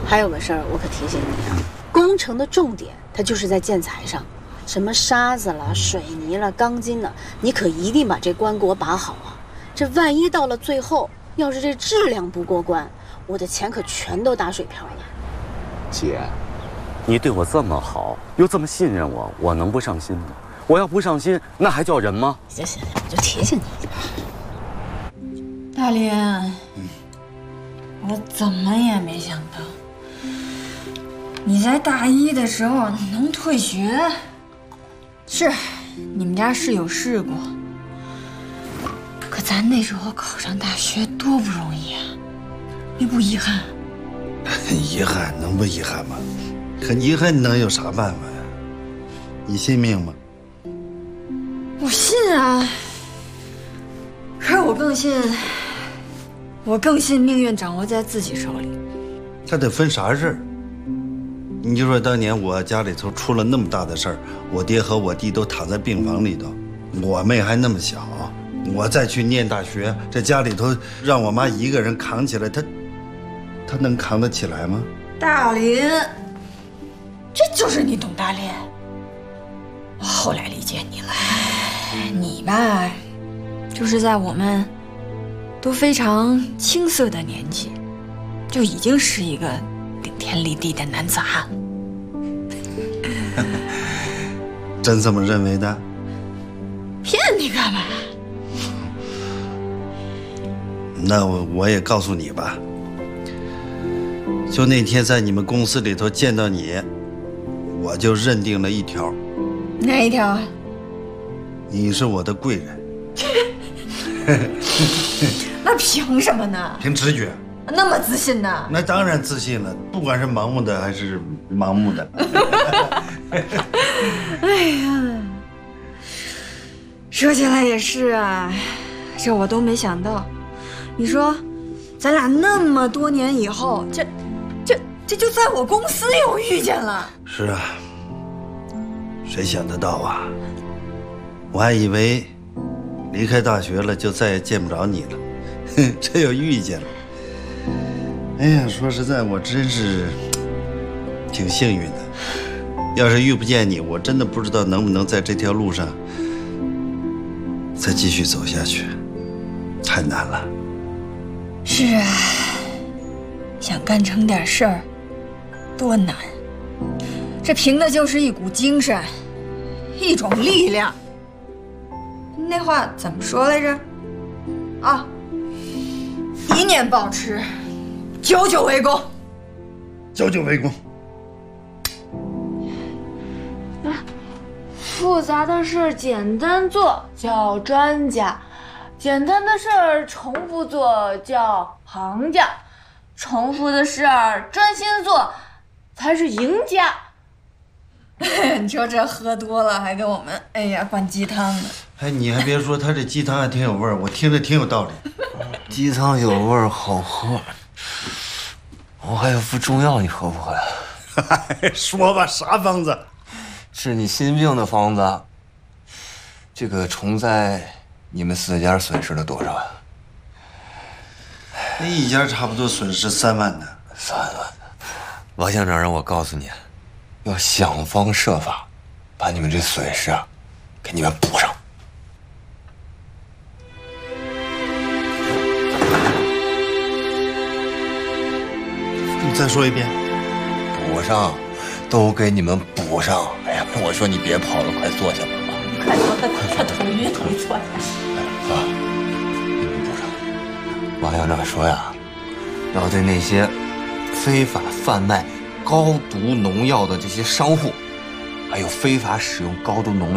还有个事儿，我可提醒你啊，工程的重点它就是在建材上，什么沙子了、水泥了、钢筋了，你可一定把这关给我把好啊！这万一到了最后，要是这质量不过关，我的钱可全都打水漂了。 姐，你对我这么好，又这么信任我，我能不上心吗？我要不上心，那还叫人吗？ 行行行，我就提醒你。 大林，我怎么也没想到，你在大一的时候能退学。是，你们家是有事故，可咱那时候考上大学多不容易啊，你不遗憾？ 遗憾能不遗憾吗？可遗憾你能有啥办法呀？你信命吗？ 我信啊，可是我更信命运掌握在自己手里。 他得分啥事儿？你就说当年我家里头出了那么大的事儿，我爹和我弟都躺在病房里头，我妹还那么小，我再去念大学，这家里头让我妈一个人扛起来，她能扛得起来吗？ 大林，这就是你懂大林。我后来理解你了，你吧，就是在我们都非常青涩的年纪，就已经是一个顶天立地的男子汉。 真这么认为的？ 骗你干嘛？ 那我也告诉你吧，就那天在你们公司里头见到你，我就认定了一条。 哪一条啊？ 你是我的贵人。 那凭什么呢？ 凭直觉。 那么自信呢？ 那当然自信了，不管是盲目的还是盲目的。 哎呀，说起来也是啊，这我都没想到。你说，咱俩那么多年以后，这就在我公司又遇见了。 是啊，谁想得到啊？我还以为离开大学了就再也见不着你了，这又遇见了。哎呀，说实在，我真是挺幸运的。要是遇不见你，我真的不知道能不能在这条路上再继续走下去，太难了。 是啊，想干成点事儿，多难。这凭的就是一股精神，一种力量。那话怎么说来着？啊，一念保持，久久为功。 久久为功。 复杂的事简单做叫专家，简单的事儿重复做叫行家，重复的事儿专心做才是赢家。 你说这喝多了还给我们灌鸡汤呢。 哎，你还别说，他这鸡汤还挺有味儿，我听着挺有道理。 鸡汤有味儿，好喝。我还有副中药，你喝不喝呀？ 说吧，啥方子？ 治你心病的方子。这个虫灾，你们4家损失了多少呀？ 那一家差不多损失3万呢。 3万。王乡长让我告诉你，要想方设法把你们这损失给你们补上。 你再说一遍。 补上，都给你们补上。哎呀，我说你别跑了，快坐下吧。 快坐，他头晕，你坐下。 啊，你们补上。王乡长说呀，要对那些非法贩卖高毒农药的这些商户，还有非法使用高毒农药